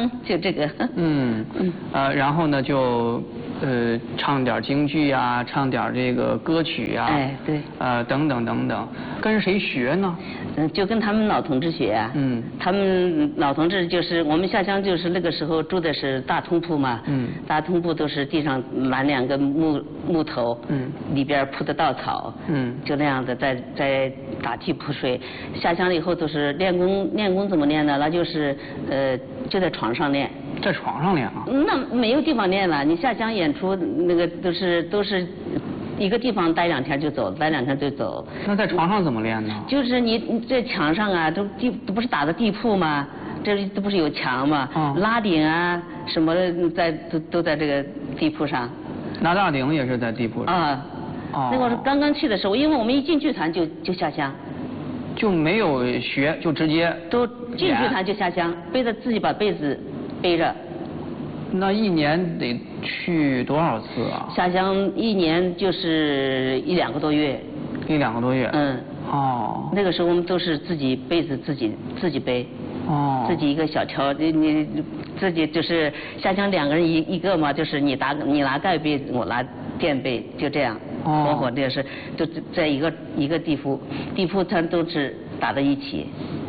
腔就这个。 然后呢就唱点京剧啊，唱点这个歌曲啊， 哎，对， 等等等等，跟谁学呢？ 就跟他们老同志学啊。他们老同志就是我们下乡，就是那个时候住的是大通铺嘛。大通铺都是地上拦2个木头，里边铺的稻草，就那样的在打地铺睡。下乡了以后都是练功怎么练呢？那就是就在床上练。 在床上练啊？ 那没有地方练了，你下乡演出那个都是一个地方待2天就走，待2天就走。 那在床上怎么练呢？ 就是你在墙上啊，都不是打的地铺吗？这不是有墙吗？拉顶啊什么的都在这个地铺上。 拉顶也是在地铺上啊。那会儿刚刚去的时候，因为我们一进剧团就下乡。 就没有学，就直接都进剧团就下乡，自己把被子背着。 那一年得去多少次啊？ 下乡一年就是1、2个多月。 1、2个多月。 那个时候我们都是自己被子自己背。自己一个小挑，你自己就是下乡2个人一个嘛，就是你拿盖被，我拿垫被，就这样。活这是就在一个地铺它都是打在一起。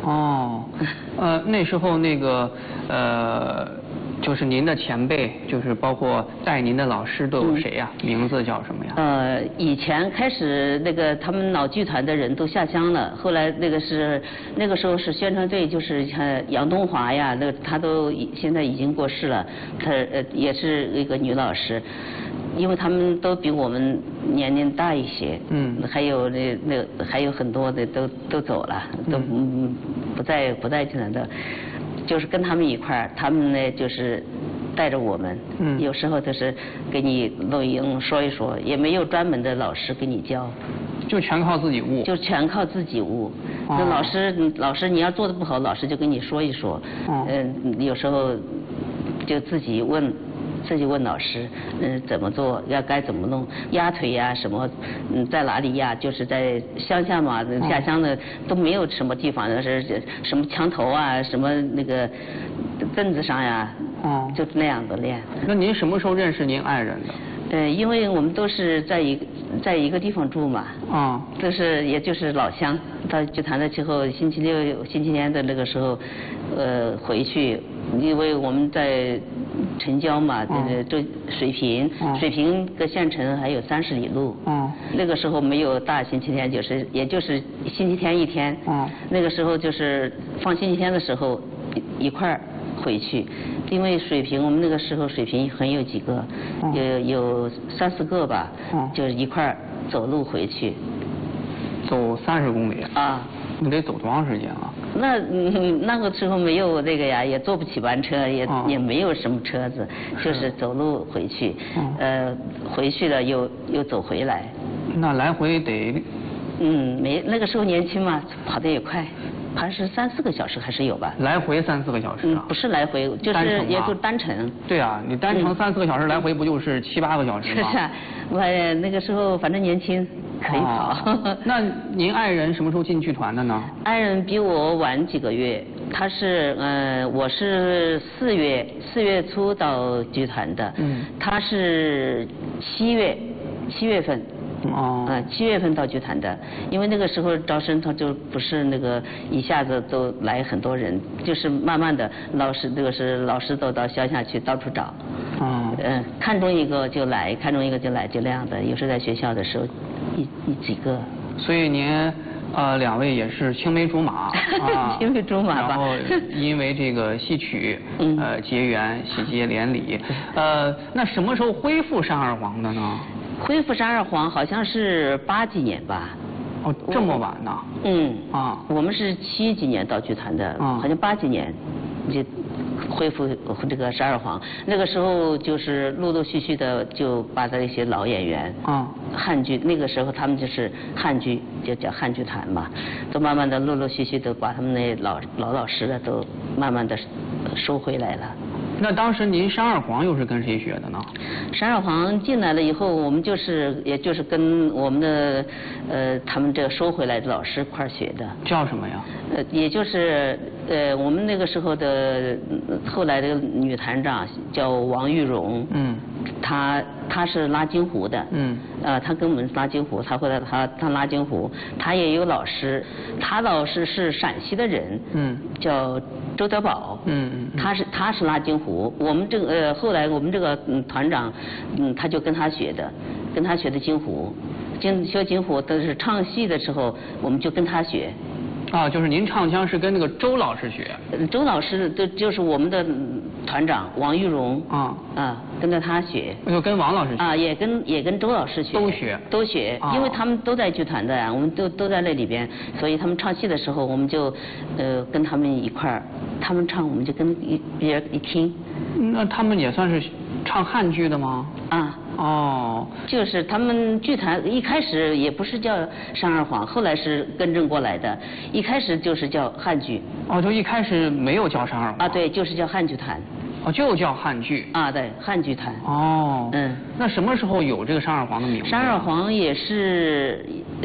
那时候那个就是您的前辈，就是包括带您的老师都有谁呀？名字叫什么呀？ 以前开始那个他们老剧团的人都下乡了，后来那个时候是宣传队，就是杨东华呀，他都现在已经过世了，他也是一个女老师。因为他们都比我们年龄大一些，还有还有很多的都走了，都不在剧团的，就是跟他们一块儿，他们呢就是带着我们，有时候就是给你录音说一说，也没有专门的老师给你教， 就全靠自己悟， 就全靠自己悟。那老师你要做的不好，老师就跟你说一说，有时候就自己问老师，怎么做，该怎么弄，压腿呀什么，在哪里压？就是在乡下嘛，下乡的都没有什么地方，是什么墙头啊，什么那个凳子上呀，就那样的练。 那您什么时候认识您爱人的？ 因为我们都是在一个地方住嘛，也就是老乡。到剧团了之后，星期六、星期天的那个时候，回去，因为我们在城郊嘛，这水平跟县城还有30里路。那个时候没有大星期天，也就是星期天一天。那个时候就是放星期天的时候一块儿回去，因为我们那个时候水平很有几个，有3、4个吧，就一块儿走路回去。 走30公里啊？你得走多长时间啊？ 那个时候没有那个呀，也坐不起班车，也没有什么车子，就是走路回去。回去了又走回来。 那来回得？ 那个时候年轻嘛，跑得也快。还是3、4个小时还是有吧？ 来回3、4个小时啊？ 不是来回，也就单程。 对啊，你单程3、4个小时，来回不就是7、8个小时吗？ 是啊，我那个时候反正年轻，可以跑。 那您爱人什么时候进剧团的呢？ 爱人比我晚几个月，他是我是4月初到剧团的，他是7月份。7月份到剧团的，因为那个时候招生他就不是那个一下子都来很多人，就是慢慢的老师都到乡下去到处找，看中一个就来，看中一个就来，就那样的。有时在学校的时候几个。 所以您2位也是青梅竹马青梅竹马吧。 然后因为这个戏曲结缘，喜结连理。那什么时候恢复单二黄的呢？ 恢复单二黄好像是80几年吧。 这么晚呢？ 我们是70几年到剧团的，好像80几年就恢复这个单二黄。那个时候就是陆陆续续的就把这些老演员，汉剧，那个时候他们就是汉剧，就叫汉剧团嘛，都慢慢的陆陆续续的把他们那老师的都慢慢的收回来了。 那当时您山二黄又是跟谁学的呢？ 山二黄进来了以后，我们也就是跟我们的他们这个收回来的老师一块儿学的。 叫什么呀？ 也就是我们那个时候的后来的女团长叫王玉荣。她是拉京胡的。她跟我们拉京胡，她后来她拉京胡，她也有老师，她老师是陕西的人。叫周德宝。他是拉京胡，我们这个后来我们这个团长，他就跟他学的京胡，学京胡都是唱戏的时候，我们就跟他学。 就是您唱腔是跟那个周老师学？ 周老师就是我们的团长王玉荣。跟着他学。 就跟王老师学？ 也跟周老师学。都学，因为他们都在剧团的呀，我们都在那里边，所以他们唱戏的时候，我们就跟他们一块儿，他们唱我们就跟别人一听。 那他们也算是唱汉剧的吗？ 就是他们剧团一开始也不是叫山二黄，后来是更正过来的，一开始就是叫汉剧。 就一开始没有叫山二黄？ 对，就是叫汉剧团。 就叫汉剧。 对，汉剧团。 那什么时候有这个山二黄的名字？ 山二黄也是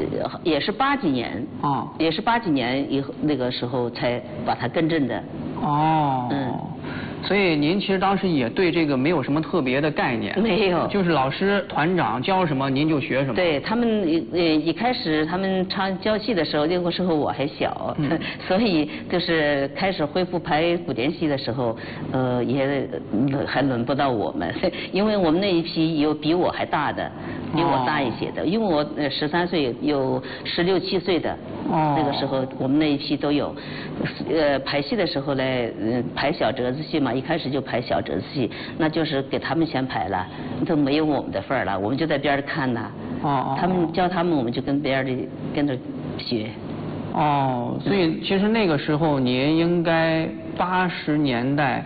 80几年。也是80几年以后那个时候才把它更正的。 所以您其实当时也对这个没有什么特别的概念。 没有。 就是老师团长教什么您就学什么。 对，他们一开始他们教戏的时候，那个时候我还小，所以就是开始恢复排古典戏的时候，也还轮不到我们，因为我们那一批有比我还大的，比我大一些的，因为我13岁，有16、17岁的。那个时候我们那一批都有。排戏的时候呢，排小折子戏嘛，一开始就排小折子戏，那就是给他们先排了，都没有我们的份儿了，我们就在边上看呐。他们教他们，我们就跟边里跟着学。 所以其实那个时候您应该80年代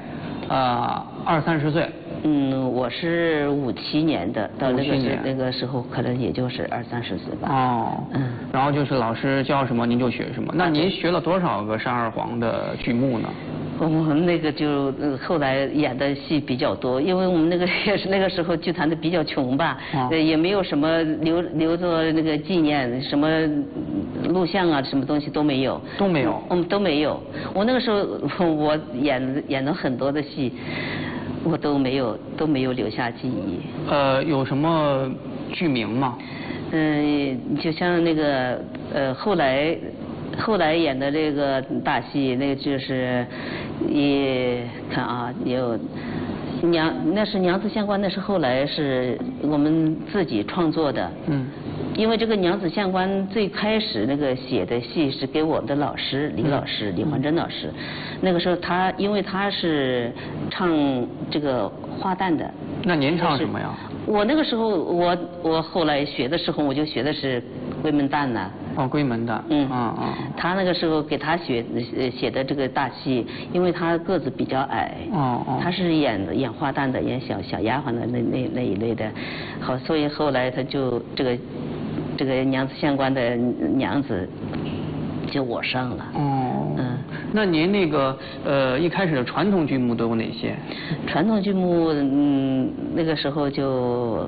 ，20、30岁。 我是57年的，到那个时候可能也就是20、30岁吧。 然后就是老师教什么您就学什么。那您学了多少个山二黄的剧目呢？ 我们那个就后来演的戏比较多，因为我们那个也是那个时候剧团的比较穷吧，也没有什么留着那个纪念，什么录像啊，什么东西都没有。都没有。都没有。我那个时候我演了很多的戏。我都没有留下记忆。 有什么剧名吗？ 就像那个后来演的这个大戏，那个就是看啊，有那是娘子相关，那是后来是我们自己创作的。因为这个娘子相关最开始那个写的戏是给我们的老师李焕珍老师，那个时候因为他是唱这个花旦的。 那您唱什么呀？ 我那个时候我后来学的时候我就学的是闺门旦呢。 闺门旦。 他那个时候给他写的这个大戏，因为他个子比较矮。他是演花旦的，演小丫鬟的那一类的。好，所以后来他就这个娘子相关的娘子就我上了。 那您那个一开始的传统剧目都有哪些？ 传统剧目那个时候就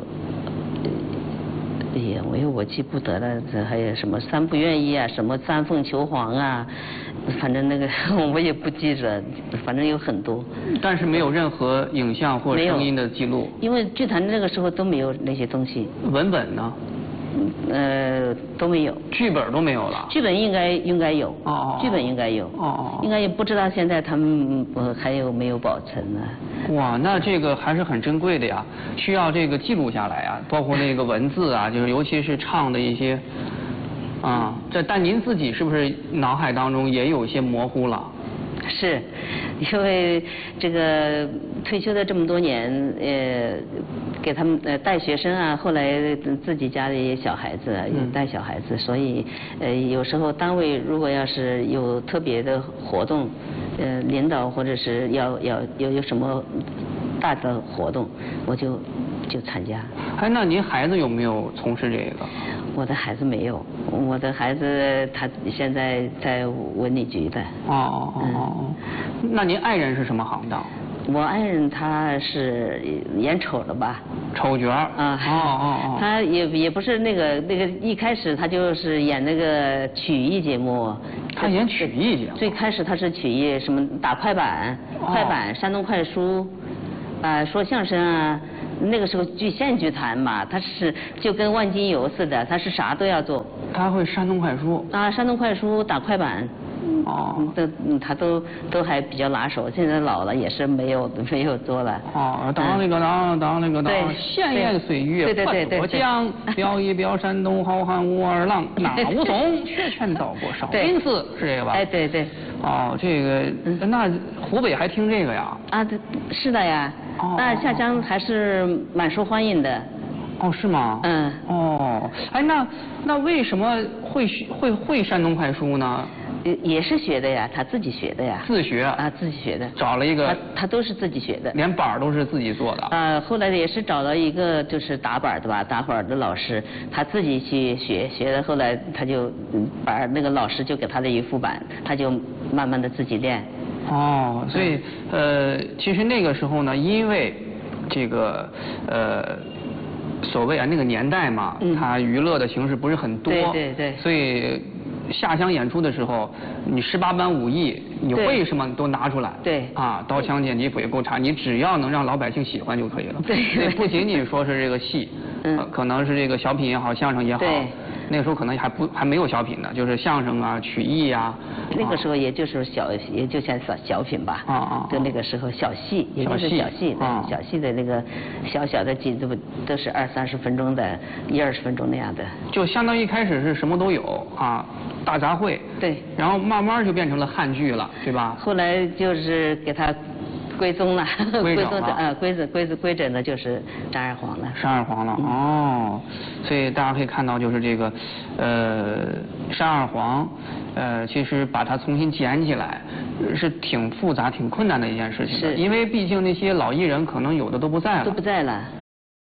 我记不得了，还有什么三不愿意啊，什么三凤求凰啊，反正那个我也不记着，反正有很多。 但是没有任何影像或声音的记录。 因为剧团那个时候都没有那些东西。 文本呢？ 都没有。 剧本都没有了。 剧本应该有。剧本应该有。应该也不知道现在他们还有没有保存呢。 哇，那这个还是很珍贵的呀，需要这个记录下来啊，包括那个文字啊，就是尤其是唱的一些但您自己是不是脑海当中也有一些模糊了？ 是，因为这个退休的这么多年，给他们带学生啊，后来自己家里小孩子也带小孩子，所以有时候单位如果要是有特别的活动，领导或者是要有什么大的活动，我就参加。 那您孩子有没有从事这个？ 我的孩子没有，我的孩子他现在在文旅局的。 那您爱人是什么行当？ 我爱人他是演丑的吧？ 丑角啊。哦。 他也不是那个一开始他就是演那个曲艺节目。 他演曲艺节目。 最开始他是曲艺，什么打快板、山东快书，说相声啊。那个时候县剧团嘛，他是就跟万金油似的，他是啥都要做。 他会山东快书。 山东快书打快板。他都还比较拿手，现在老了也是没有做了。 当闲言碎语破江，标一标山东好汉武二郎，那武松学拳到过少林寺，是这个吧？ 哎，对对。 这个那湖北还听这个呀？ 是的呀。那下乡还是蛮受欢迎的。 是吗？哎，那为什么会山东快书呢？ 也是学的呀，他自己学的呀。 自学自己学的。 找了一个。 他都是自己学的。 连板都是自己做的。 后来也是找了一个就是打板的吧，打板的老师，他自己去学的，后来他就把那个老师就给他的一副板，他就慢慢的自己练。 所以其实那个时候呢，因为这个所谓那个年代嘛，它娱乐的形式不是很多。 对。 所以下乡演出的时候，你18般武艺，你会什么都拿出来。 对。 刀枪剑戟斧钺钩叉，你只要能让老百姓喜欢就可以了。对。不仅仅说是这个戏，可能是这个小品也好，相声也好。对。那个时候可能还没有小品呢，就是相声啊、曲艺啊。 那个时候也就是也就像小品吧。就那个时候小戏，也就是小戏，小戏的那个小的几都是20-30分钟的，20分钟那样的。 就相当于一开始是什么都有大杂烩。对。然后慢慢就变成了汉剧了，对吧？ 后来就是给他归宗了，归整的就是单二黄了。 单二黄了。所以大家可以看到，就是这个单二黄，其实把它重新捡起来是挺复杂、挺困难的一件事情的。因为毕竟那些老艺人可能有的都不在了。